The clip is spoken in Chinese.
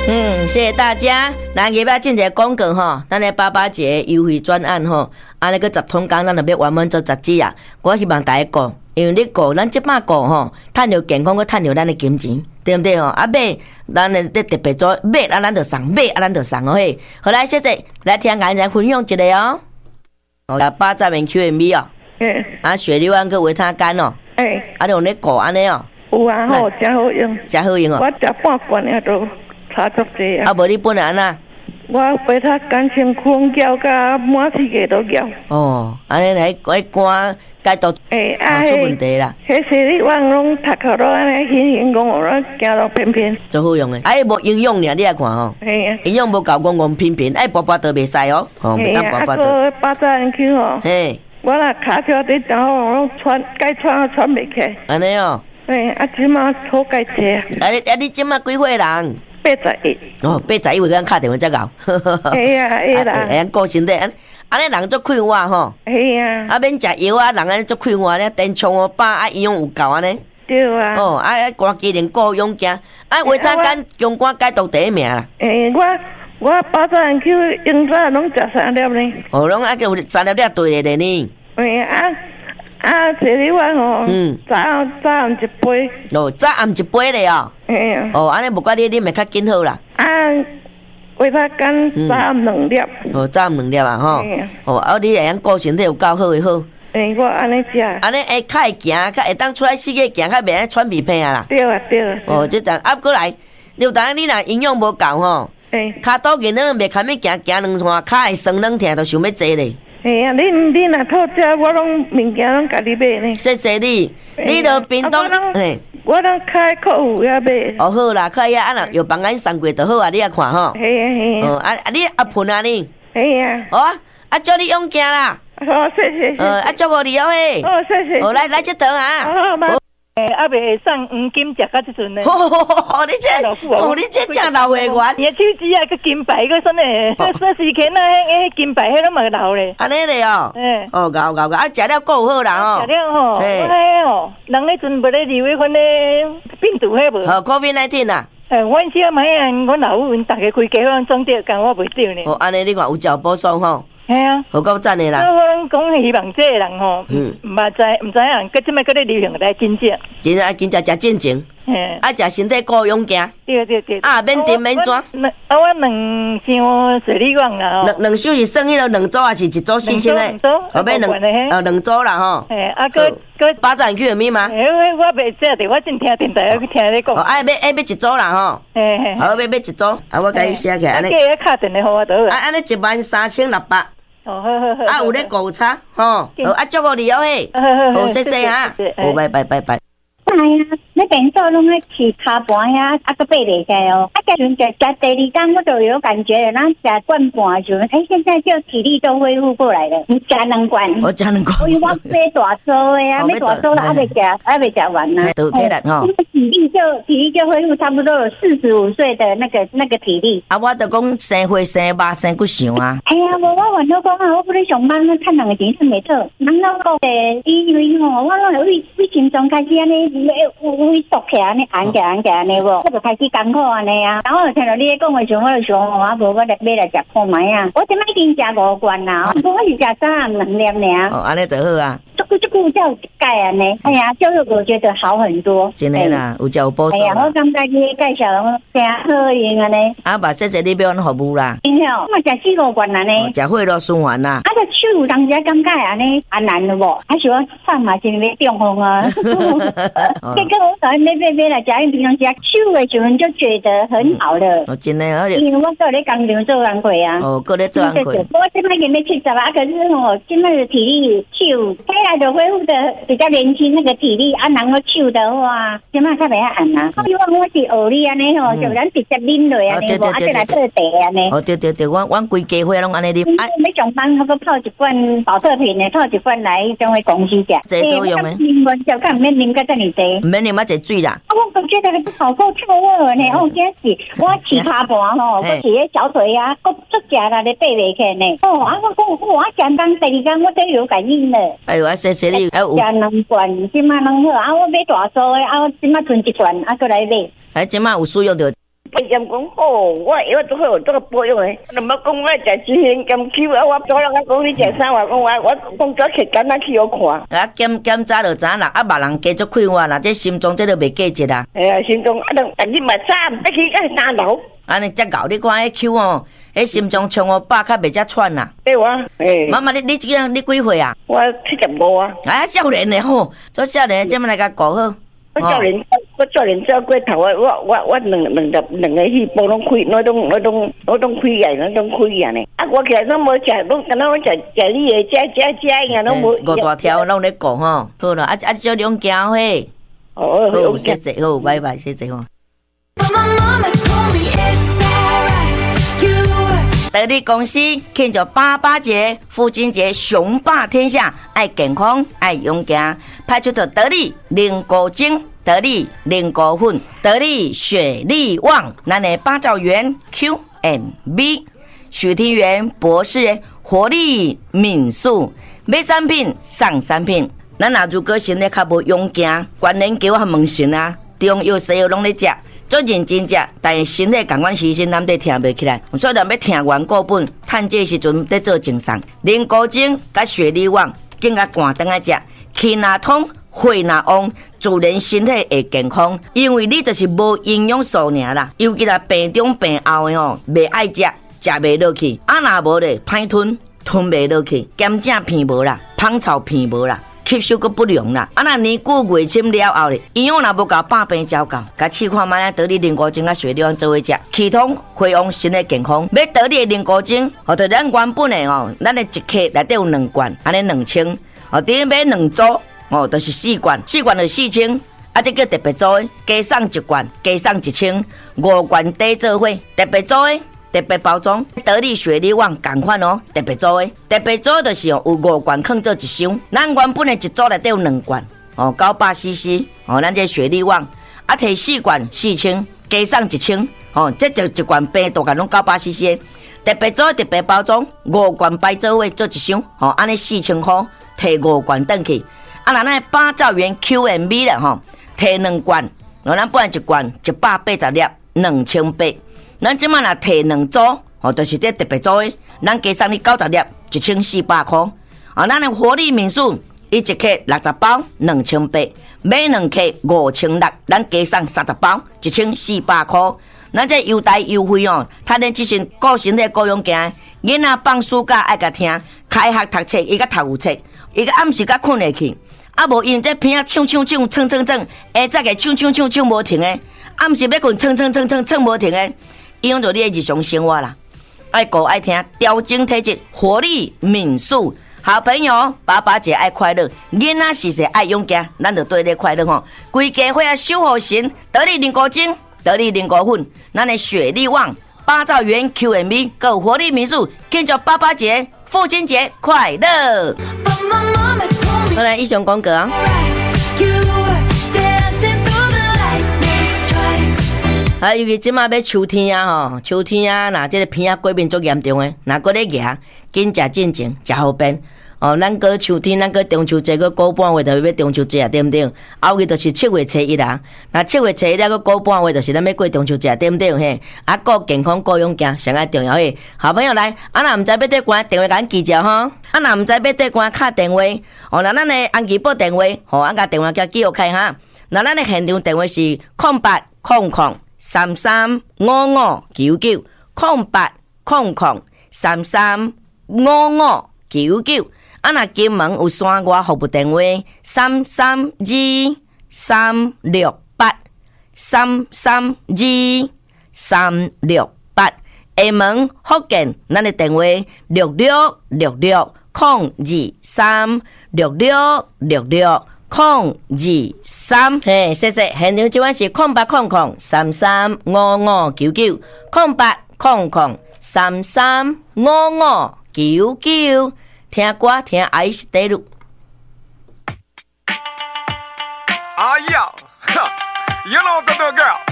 谢谢大家。咱日要进一个广告吼，咱的爸节优惠专案吼，安尼个10桶工，咱就要完满做10支啊。我希望大家顾，因为你顾，咱即摆顾吼，趁着健康，佮趁着咱的金钱，对不对吼？啊买，咱的特别做买啊，咱就送买啊，咱就送哦嘿。好来，谢谢，来听俺再分享一个哦。80元 QMB 哦，啊雪梨湾个维他干哦，啊你用咧顾安尼哦。 有啊，好，真好用， 真好用哦。 我食半罐啊，都差足济啊。 啊，无你本来安那？ 我维他干先困觉，甲满世界都觉。 哦，安尼来肝解毒，出问题啦。 迄些你往拢读课都安尼轻轻讲，我行到偏偏。 最好用诶，哎无营养尔，你来看吼。 嘿啊。营养无够，戆偏偏，哎，跋都袂使哦。哦，袂当跋都。 80元吼。嘿。我若骹脚伫倒，拢该喘袂起来。 安尼哦。 即马好解济啊！ 你即马几岁人 ？81。 哦，81岁，咱敲电话才到。 会啊，会啦。 会顾身体，安尼人足快活吼。 会啊。啊， 免食药啊，人安尼足快活咧，电冲哦饱，啊，营养有够安尼。 对啊。 哦，肝机能顾勇健，维他干强肝解毒第一名啦。 我80元去用早拢食3粒呢。 哦，拢有3粒对咧呢。 这里碗哦，早暗一杯。 哦，早暗一杯咧哦。哦，安尼无怪你啉会较紧好啦。 维他干早暗2粒。 哦，早暗2粒啊吼。哦，你会晓顾身体有够好诶好。 我安尼食。 安尼较会行，较会当出来世界行，较袂爱喘鼻涕啊啦。 对啊，对啊。 哦，即阵过来，刘大你若营养无够吼，骹肚筋咱袂堪要行2趟，骹会酸软疼，都想要坐咧。 啊，你若讨食，我拢物件拢家己买呢。 谢谢你，你著屏东我拢开客户遐买。 哦好啦，可以啊，若药房咱送过就好啊，你啊看吼。 嘿。 哦你喷啊你。 嘿啊。 哦祝你勇健啦。 好，谢谢。 祝福你哦嘿。 哦，谢谢。 来这顿啊。 好。未送黄金食到即阵呢。 你这正老会员。 你手指啊，个金牌个什呢？说时间啊，金牌迄拢嘛老咧。 安尼咧哦。哦，搞，食了够好啦吼。 食了吼，人迄阵无咧留迄款咧病毒迄无。 COVID-19 啊。 阮小妹啊，阮老母因逐个开家拢中着，但我袂着呢。 安尼你看有照补爽吼。 系啊， 好够赞的啦！ 我讲希望这个人吼，唔知影，佮即摆佮咧流行来真正， 真正食正经，食身体顾勇健。 对。 免甜免抓。 我2箱水利罐啊。 2箱是算迄个2组还是1组4箱诶？后尾2组啦吼。个80元去有咪吗？ 我袂知的，我真听电台去听你讲。 要1组啦吼。好，要1组，我甲你写起来。 个敲电话互我倒。 安尼13600。 哦，好。 有咧误差吼。好，祝福你哦嘿。好，谢谢啊。好，拜。 哎呀，那边做拢咧起骹盘呀，个爬袂起来哦。时阵食第2天，我就有感觉了。咱食罐半时阵，现在就体力都恢复过来了。你食2罐， 我食2罐。 我买大số的啊，买大số啦，还没食完呢。 都体力吼。 体力就恢复差不多有45岁的那个体力。 我就讲生血生肉生骨想啊。 哎呀，我烦恼讲啊，我不咧上班，我趁人的钱算袂错。人老讲因为吼，我拢为心脏开始安尼。微缩起来，你按起来呢无，我就开始艰苦安尼啊。然后听到你咧讲的时候，我就想，无我来买来食看卖啊。我即摆已经食5罐啦，我是食早暗2粒尔。 哦，安尼就好啊。 这个叫钙安尼，哎呀，教育我觉得好很多。 真的啦，有有补充。 哎呀，我感觉你介绍真好用安尼。 谢谢你表服务啦。 真好，我食4、5罐安尼。 食血肉循环啦。 手当时感觉安尼难了无？还是我饭嘛真要中风啊！结果我早买来食，因平常时手的时阵就觉得很好了。 真的， 因为我搁咧工厂做工课啊。 搁咧做工课。 我即摆已经要70啊，可是现在的体力手起来就恢复的比较年轻，那个体力人个手的话，现在较袂按啊。希望我是学你安尼吼，就咱直接啉落安尼无，再来做茶安尼。 对，阮规家伙拢安尼啉。 要上班，我搁泡1罐保特瓶的，泡1罐来将回公司食。 这作用诶。 啉就看免啉个遮尔济。 免啉遮济水啦。 我觉得你好够臭味呢，真是我起骹盘吼，我起个小腿啊，我足食啦，你爬袂起呢。我讲我讲第2天我都有感应了。 哎呦，谢谢你。食 2罐，即马拢好。我买大số的，我即马存1罐，搁来买。 即马有使用着。 保险讲好，我做好这个保养诶。那么讲我食金现金去，我做人讲你食啥话，讲我讲早起简单去我看。 啊，检查就知啦，啊，别人加足快活啦，这心脏这都袂过节啦。 哎呀，心脏但你嘛早得去个3楼。 安尼才搞你看迄口哦，迄心脏冲100较袂遮喘啦。 对哇， 妈妈，你这样你几岁啊？ 我75啊。 啊，少年的吼，做少年怎么来甲顾好？ 我少年照过头啊！我两个细胞拢开，我拢开眼，我拢开眼呢。啊，我起来拢无食，拢敢若我食你的食呀，拢无。 五大条拢咧顾吼，好啦，啊，少两件嘿。 哦， 好，谢谢，好，拜拜，谢谢吼。得力公司庆祝88节、父亲节，雄霸天下，爱健康，爱勇敢，派出的得力灵果精、得力灵果粉、得力雪力旺，咱的8兆元 Q&B， 许庭元博士活力敏素，买产品送产品。咱若如果身体较无勇敢，关联叫我问神啊，中药西药拢咧食。做认真食，但是身体感官牺牲，咱得听袂起来。所以咱要听完固本，趁这时阵得做精送。灵果精甲雪力旺，更加寒顿来食，气若通，血若旺，自然身体会健康。因为你就是无营养素尔啦，尤其là病中病后的吼，袂爱食，食袂落去。啊若无咧，歹吞，吞袂落去，咸正片无啦，芳草片无啦。吸收阁不良啦，啊那年久月深了后咧，营养若无够，百病照够，甲试看卖得力灵果精啊雪力旺做伙食，气通血旺，身体健康。要得力灵果精，哦，就咱原本的哦，咱的一克内底有2罐，安尼2000，哦，顶买2组，哦，就是4罐，4罐就4000，啊，这叫特别组的，加送1罐，加送1000，5罐底做伙，特别组的。特别包装，得力雪力旺同款哦，特别组的，特别组就是有5罐放做1箱，咱原本的一组内底有2罐哦，900cc 哦，咱这雪力旺啊，摕4罐4000，加送1000哦，这就1罐平大概拢900cc， 特别组特别包装，5罐摆做伙做1箱哦，安尼4000块，摕5罐转去，啊，那8兆元 Q&B 啦吼，摕2罐，哦，咱本来1罐180粒，2800。咱即摆若摕2组，哦，就是这特别组的，咱加送你90粒，1400块。哦，咱的活力敏素，伊1克60包，2800，买2克5600，咱加送30包，1400块。咱这优待优惠哦，他连即身顾身体顾勇健，囡仔放暑假爱甲听，开学读册伊甲读有册，伊甲暗时甲困下去，啊无因这片啊唱，下早个唱无停的，暗时要困唱无停的。影响到你的日常生活啦，爱顾爱听，调整体质，活力敏素。好朋友，爸爸节爱快乐，囡仔时时爱勇敢，咱就对你快乐吼。规家伙啊守护神，得力灵果精，得力灵果粉，咱的雪力旺8兆元 Q&B， 够活力敏素，庆祝爸爸节、父亲节快乐。好来，以上广告啊。啊，尤其即马要秋天啊吼，秋天啊，若即个鼻仔过敏足严重诶，若搁咧牙，紧食进前，食好便。哦，咱搁秋天，咱搁中秋节，搁过半月就要中秋节啊，对毋对？后日就是7月初1啊，那7月初1搁过半月，就是咱要过中秋节，对毋对？嘿，啊，顾健康，顾勇敢，上爱重要诶。好朋友来，啊，若毋知要缀关电话，甲咱记着吼。啊，若毋知要缀关敲电话，哦，那咱诶安吉报电话，吼，啊，甲电话叫记录开哈。那咱诶现场电话是0800335599，0800335599。啊，若金门有山外服务电话332368，332368。厦门福建，咱的电话66660623666623。嘿，谢谢。现场这款是0800335599，0800335599。听歌听爱是第六。 Ah yeah, you know the girl.